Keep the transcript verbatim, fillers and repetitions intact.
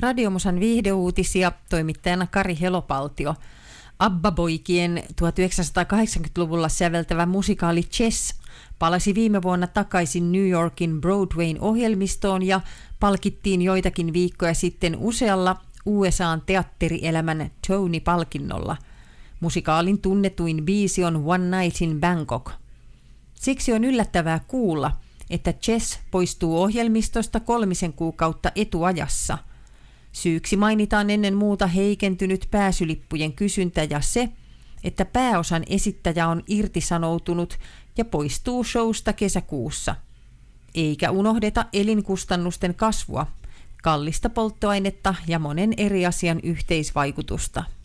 Radiomusan viihdeuutisia, toimittajana Kari Helopaltio. ABBA-poikien tuhatyhdeksänsataakahdeksankymmentäluvulla säveltävä musikaali Chess palasi viime vuonna takaisin New Yorkin Broadwayn ohjelmistoon ja palkittiin joitakin viikkoja sitten usealla U S A:n teatterielämän Tony-palkinnolla. Musikaalin tunnetuin biisi on One Night in Bangkok. Siksi on yllättävää kuulla, että Chess poistuu ohjelmistosta kolmisen kuukautta etuajassa. Syyksi mainitaan ennen muuta heikentynyt pääsylippujen kysyntä ja se, että pääosan esittäjä on irtisanoutunut ja poistuu showsta kesäkuussa. Eikä unohdeta elinkustannusten kasvua, kallista polttoainetta ja monen eri asian yhteisvaikutusta.